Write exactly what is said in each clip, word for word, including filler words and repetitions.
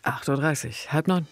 acht Uhr dreißig, halb neun.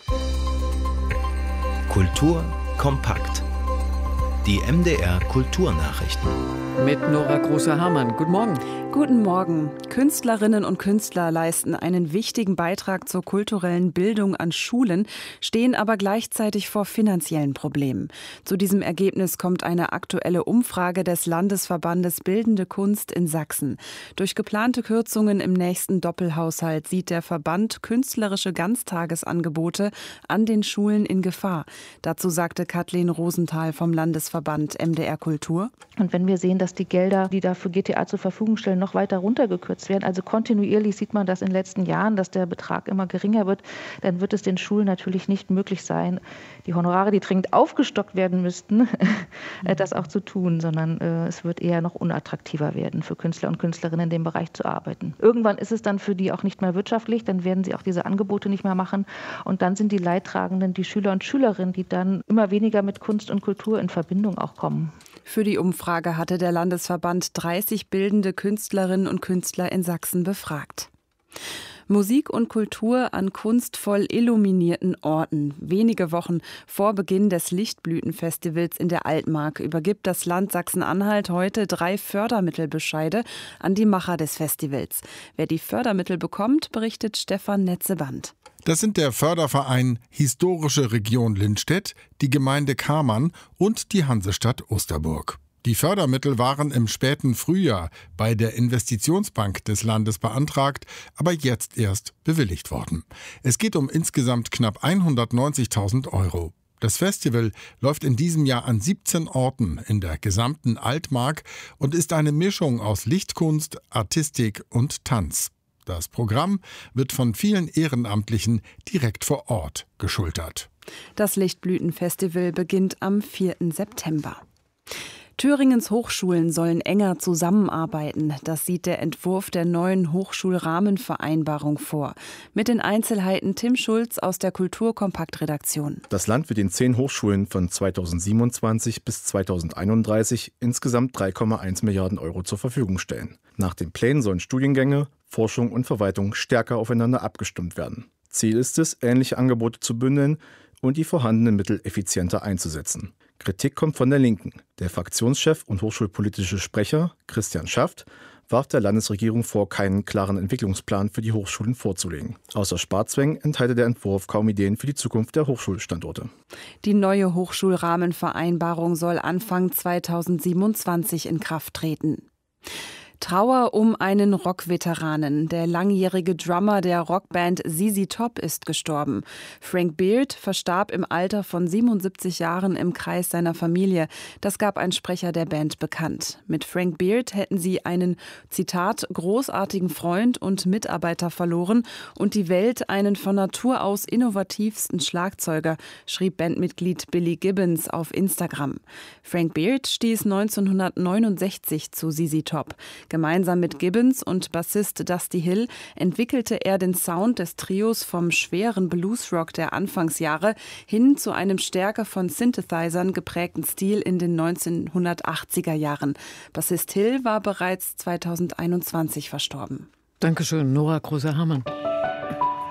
Kultur kompakt. Die M D R Kulturnachrichten. Mit Nora Große-Hamann. Guten Morgen. Guten Morgen. Künstlerinnen und Künstler leisten einen wichtigen Beitrag zur kulturellen Bildung an Schulen, stehen aber gleichzeitig vor finanziellen Problemen. Zu diesem Ergebnis kommt eine aktuelle Umfrage des Landesverbandes Bildende Kunst in Sachsen. Durch geplante Kürzungen im nächsten Doppelhaushalt sieht der Verband künstlerische Ganztagesangebote an den Schulen in Gefahr. Dazu sagte Kathleen Rosenthal vom Landesverband M D R Kultur. Und wenn wir sehen, dass die Gelder, die da für G T A zur Verfügung stellen, noch weiter runtergekürzt werden, also kontinuierlich sieht man das in den letzten Jahren, dass der Betrag immer geringer wird, dann wird es den Schulen natürlich nicht möglich sein, die Honorare, die dringend aufgestockt werden müssten, das auch zu tun, sondern äh, es wird eher noch unattraktiver werden für Künstler und Künstlerinnen in dem Bereich zu arbeiten. Irgendwann ist es dann für die auch nicht mehr wirtschaftlich, dann werden sie auch diese Angebote nicht mehr machen und dann sind die Leidtragenden die Schüler und Schülerinnen, die dann immer weniger mit Kunst und Kultur in Verbindung auch kommen. Für die Umfrage hatte der Landesverband dreißig bildende Künstlerinnen und Künstler in Sachsen befragt. Musik und Kultur an kunstvoll illuminierten Orten. Wenige Wochen vor Beginn des Lichtblütenfestivals in der Altmark übergibt das Land Sachsen-Anhalt heute drei Fördermittelbescheide an die Macher des Festivals. Wer die Fördermittel bekommt, berichtet Stefan Netzeband. Das sind der Förderverein Historische Region Lindstedt, die Gemeinde Kamann und die Hansestadt Osterburg. Die Fördermittel waren im späten Frühjahr bei der Investitionsbank des Landes beantragt, aber jetzt erst bewilligt worden. Es geht um insgesamt knapp hundertneunzigtausend Euro. Das Festival läuft in diesem Jahr an siebzehn Orten in der gesamten Altmark und ist eine Mischung aus Lichtkunst, Artistik und Tanz. Das Programm wird von vielen Ehrenamtlichen direkt vor Ort geschultert. Das Lichtblütenfestival beginnt am vierten September. Thüringens Hochschulen sollen enger zusammenarbeiten. Das sieht der Entwurf der neuen Hochschulrahmenvereinbarung vor. Mit den Einzelheiten Tim Schulz aus der Kulturkompakt-Redaktion. Das Land wird den zehn Hochschulen von zweitausendsiebenundzwanzig bis zweitausendeinunddreißig insgesamt drei Komma eins Milliarden Euro zur Verfügung stellen. Nach den Plänen sollen Studiengänge, Forschung und Verwaltung stärker aufeinander abgestimmt werden. Ziel ist es, ähnliche Angebote zu bündeln und die vorhandenen Mittel effizienter einzusetzen. Kritik kommt von der Linken. Der Fraktionschef und hochschulpolitische Sprecher Christian Schaft warf der Landesregierung vor, keinen klaren Entwicklungsplan für die Hochschulen vorzulegen. Außer Sparzwängen enthalte der Entwurf kaum Ideen für die Zukunft der Hochschulstandorte. Die neue Hochschulrahmenvereinbarung soll Anfang zweitausendsiebenundzwanzig in Kraft treten. Trauer um einen Rockveteranen. Der langjährige Drummer der Rockband Z Z Top ist gestorben. Frank Beard verstarb im Alter von siebenundsiebzig Jahren im Kreis seiner Familie. Das gab ein Sprecher der Band bekannt. Mit Frank Beard hätten sie einen, Zitat, großartigen Freund und Mitarbeiter verloren und die Welt einen von Natur aus innovativsten Schlagzeuger, schrieb Bandmitglied Billy Gibbons auf Instagram. Frank Beard stieß neunzehnhundertneunundsechzig zu Z Z Top. Gemeinsam mit Gibbons und Bassist Dusty Hill entwickelte er den Sound des Trios vom schweren Bluesrock der Anfangsjahre hin zu einem stärker von Synthesizern geprägten Stil in den neunzehnhundertachtziger Jahren. Bassist Hill war bereits zweitausendeinundzwanzig verstorben. Dankeschön, Nora Große-Hamann.